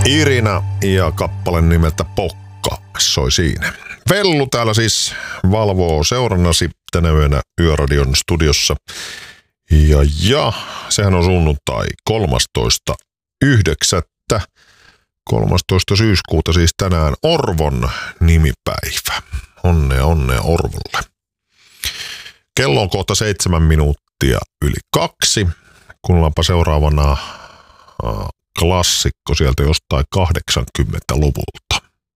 Irina ja kappale nimeltä Pokka soi siinä. Vellu täällä siis valvoo seurannasi tänä yönä Yöradion studiossa. Ja sehän on sunnuntai 13.9. 13. syyskuuta siis tänään Orvon nimipäivä. Onnea Orvolle. Kello on kohta 7 minuuttia yli 2. Kuullaanpa seuraavana klassikko sieltä jostain 80-luvulta.